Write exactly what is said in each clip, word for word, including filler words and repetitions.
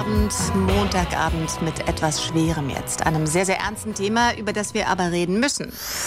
Abend, Montagabend mit etwas Schwerem jetzt. Einem sehr, sehr ernsten Thema, über das wir aber reden müssen.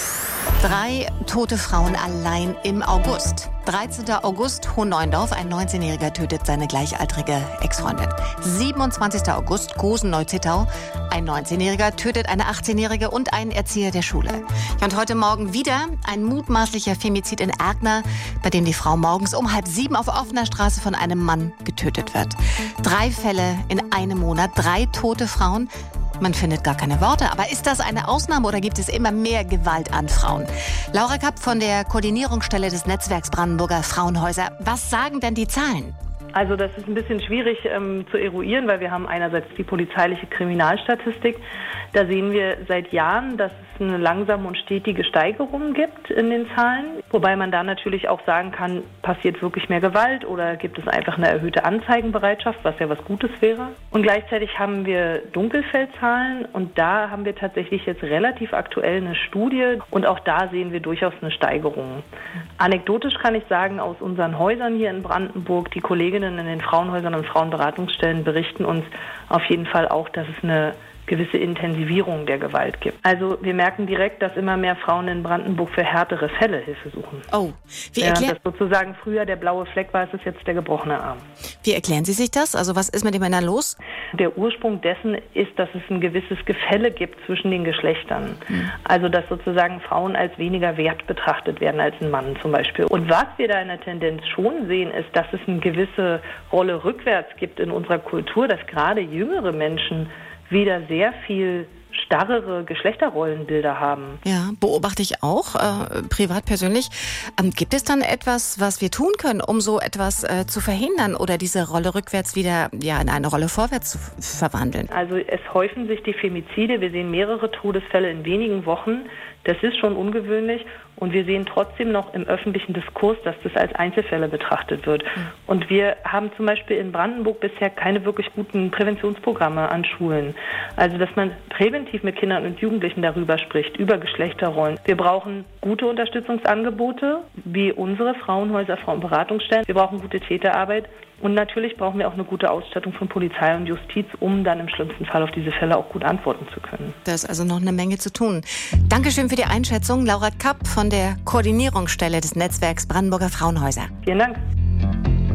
Drei tote Frauen allein im August. dreizehnter August, Hohenneuendorf. Ein neunzehnjähriger tötet seine gleichaltrige Ex-Freundin. siebenundzwanzigster August, Gosen-Neuzittau. Ein neunzehnjähriger tötet eine achtzehnjährige und einen Erzieher der Schule. Ja, und heute Morgen wieder ein mutmaßlicher Femizid in Erkner, bei dem die Frau morgens um halb sieben auf offener Straße von einem Mann getötet wird. Drei Fälle in einem Monat, drei tote Frauen. Man findet gar keine Worte. Aber ist das eine Ausnahme oder gibt es immer mehr Gewalt an Frauen? Laura Kapp von der Koordinierungsstelle des Netzwerks Brandenburger Frauenhäuser. Was sagen denn die Zahlen? Also das ist ein bisschen schwierig ähm, zu eruieren, weil wir haben einerseits die polizeiliche Kriminalstatistik. Da sehen wir seit Jahren, dass es eine langsame und stetige Steigerung gibt in den Zahlen. Wobei man da natürlich auch sagen kann, passiert wirklich mehr Gewalt oder gibt es einfach eine erhöhte Anzeigenbereitschaft, was ja was Gutes wäre. Und gleichzeitig haben wir Dunkelfeldzahlen und da haben wir tatsächlich jetzt relativ aktuell eine Studie und auch da sehen wir durchaus eine Steigerung. Anekdotisch kann ich sagen, aus unseren Häusern hier in Brandenburg, die Kolleginnen in den Frauenhäusern und Frauenberatungsstellen berichten uns auf jeden Fall auch, dass es eine gewisse Intensivierung der Gewalt gibt. Also wir merken direkt, dass immer mehr Frauen in Brandenburg für härtere Fälle Hilfe suchen. Oh, wie ja, erklären... dass sozusagen früher der blaue Fleck war, ist es jetzt der gebrochene Arm. Wie erklären Sie sich das? Also was ist mit den Männern los? Der Ursprung dessen ist, dass es ein gewisses Gefälle gibt zwischen den Geschlechtern. Hm. Also dass sozusagen Frauen als weniger wert betrachtet werden als ein Mann zum Beispiel. Und was wir da in der Tendenz schon sehen, ist, dass es eine gewisse Rolle rückwärts gibt in unserer Kultur, dass gerade jüngere Menschen wieder sehr viel starrere Geschlechterrollenbilder haben. Ja, beobachte ich auch, äh, privat persönlich. Ähm, gibt es dann etwas, was wir tun können, um so etwas äh, zu verhindern oder diese Rolle rückwärts wieder ja, in eine Rolle vorwärts zu f- verwandeln? Also es häufen sich die Femizide. Wir sehen mehrere Todesfälle in wenigen Wochen. Das ist schon ungewöhnlich. Und wir sehen trotzdem noch im öffentlichen Diskurs, dass das als Einzelfälle betrachtet wird. Mhm. Und wir haben zum Beispiel in Brandenburg bisher keine wirklich guten Präventionsprogramme an Schulen. Also dass man präventiv mit Kindern und Jugendlichen darüber spricht, über Geschlechterrollen. Wir brauchen gute Unterstützungsangebote, wie unsere Frauenhäuser, Frauenberatungsstellen. Wir brauchen gute Täterarbeit. Und natürlich brauchen wir auch eine gute Ausstattung von Polizei und Justiz, um dann im schlimmsten Fall auf diese Fälle auch gut antworten zu können. Da ist also noch eine Menge zu tun. Dankeschön für die Einschätzung. Laura Kapp von der Koordinierungsstelle des Netzwerks Brandenburger Frauenhäuser. Vielen Dank.